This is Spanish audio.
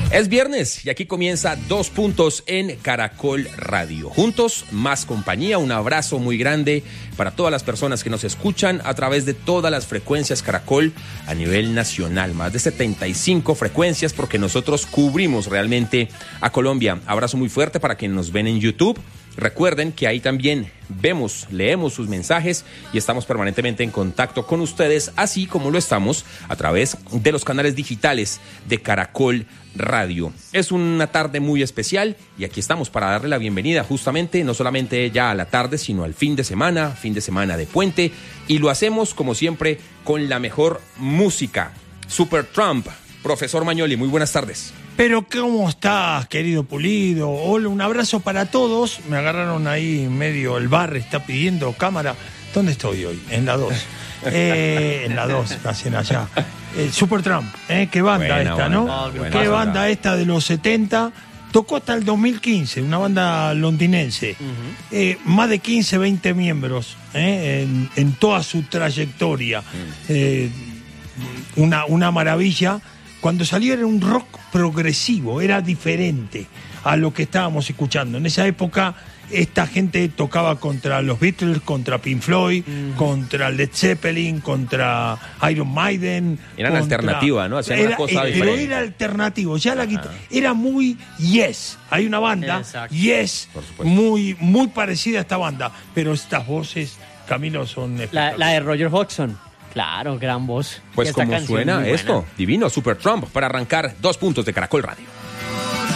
Es viernes y aquí comienza 2 puntos en Caracol Radio. Juntos, más compañía. Un abrazo muy grande para todas las personas que nos escuchan a través de todas las frecuencias Caracol a nivel nacional. Más de 75 frecuencias porque nosotros cubrimos realmente a Colombia. Abrazo muy fuerte para quienes nos ven en YouTube. Recuerden que ahí también leemos sus mensajes y estamos permanentemente en contacto con ustedes, así como lo estamos a través de los canales digitales de Caracol Radio. Es una tarde muy especial y aquí estamos para darle la bienvenida justamente no solamente ya a la tarde, sino al fin de semana de puente, y lo hacemos como siempre con la mejor música. Supertramp, profesor Magnoli, muy buenas tardes. Pero ¿cómo estás, querido Pulido? Hola, un abrazo para todos. Me agarraron ahí en medio, el bar está pidiendo cámara. ¿Dónde estoy hoy? En la 2. En la 2, casi en allá. Supertramp, qué banda buena, esta, ¿no? Qué banda esta de los 70. Tocó hasta el 2015, una banda londinense. Más de 15, 20 miembros en toda su trayectoria. Una maravilla. Cuando salió era un rock progresivo, era diferente a lo que estábamos escuchando. En esa época esta gente tocaba contra los Beatles, contra Pink Floyd, contra Led Zeppelin, contra Iron Maiden. Eran alternativa, ¿no? Hacían una cosa diferente. Pero era alternativo, ya la guitarra era muy Yes. Hay una banda, exacto. Yes, muy, muy parecida a esta banda, pero estas voces, Camilo, son la de Roger Hodgson. Claro, gran voz. Pues como suena esto, divino, Supertramp, para arrancar 2 puntos de Caracol Radio.